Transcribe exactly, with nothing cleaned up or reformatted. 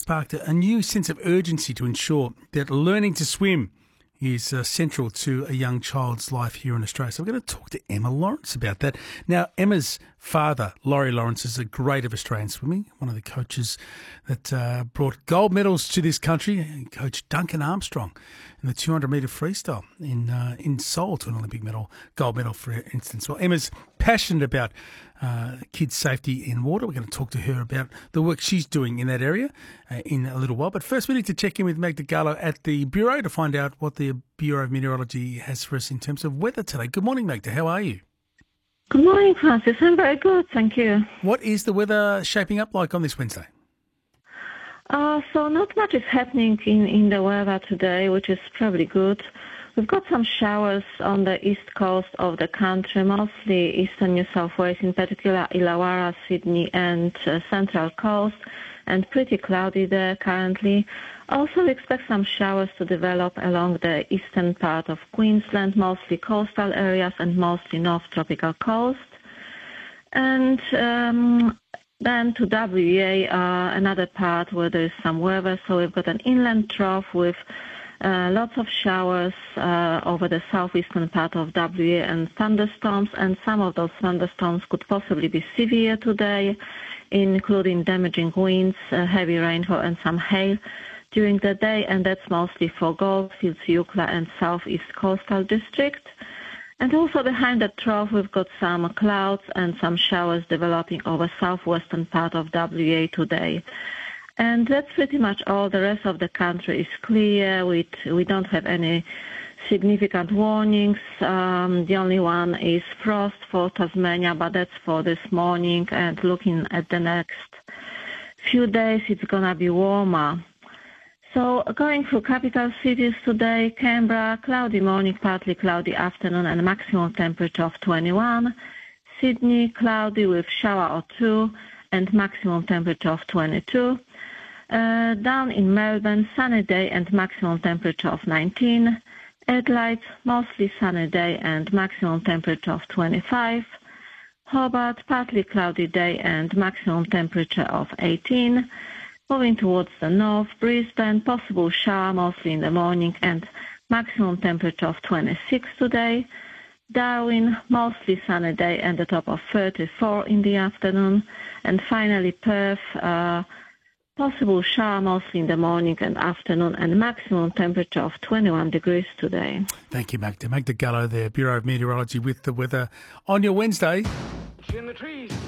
sparked a new sense of urgency to ensure that learning to swim is uh, central to a young child's life here in Australia. So we're going to talk to Emma Lawrence about that. Now, Emma's father, Laurie Lawrence, is a great of Australian swimming, one of the coaches that uh, brought gold medals to this country. Coach Duncan Armstrong in the two hundred metre freestyle in uh, in Seoul to an Olympic medal, gold medal, for instance. Well, Emma's passionate about uh, kids' safety in water. We're going to talk to her about the work she's doing in that area uh, in a little while. But first, we need to check in with Magda Gallo at the Bureau to find out what the Bureau of Meteorology has for us in terms of weather today. Good morning, Magda. How are you? Good morning, Francis. I'm very good, thank you. What is the weather shaping up like on this Wednesday? Uh, so not much is happening in, in the weather today, which is probably good. We've got some showers on the east coast of the country, mostly eastern New South Wales, in particular Illawarra, Sydney and uh, Central Coast, and pretty cloudy there currently. Also, we expect some showers to develop along the eastern part of Queensland, mostly coastal areas and mostly North Tropical Coast. And um, then to W A, uh, another part where there is some weather. So we've got an inland trough with uh, lots of showers uh, over the southeastern part of W A and thunderstorms, and some of those thunderstorms could possibly be severe today, including damaging winds, uh, heavy rainfall and some hail during the day, and that's mostly for Goldfields, Eucla and Southeast Coastal District. And also behind the trough, we've got some clouds and some showers developing over southwestern part of W A today. And that's pretty much all. The rest of the country is clear. We, we don't have any significant warnings. Um, the only one is frost for Tasmania, but that's for this morning. And looking at the next few days, it's going to be warmer. So going through capital cities today, Canberra, cloudy morning, partly cloudy afternoon and maximum temperature of twenty-one. Sydney, cloudy with shower or two and maximum temperature of twenty-two. Uh, down in Melbourne, sunny day and maximum temperature of nineteen. Adelaide, mostly sunny day and maximum temperature of twenty-five. Hobart, partly cloudy day and maximum temperature of eighteen. Moving towards the north, Brisbane, possible shower mostly in the morning and maximum temperature of twenty-six today. Darwin, mostly sunny day and a top of thirty-four in the afternoon. And finally Perth, uh, possible shower mostly in the morning and afternoon and maximum temperature of twenty-one degrees today. Thank you, Magda. Magda Gallo there, Bureau of Meteorology with the weather on your Wednesday. In the trees.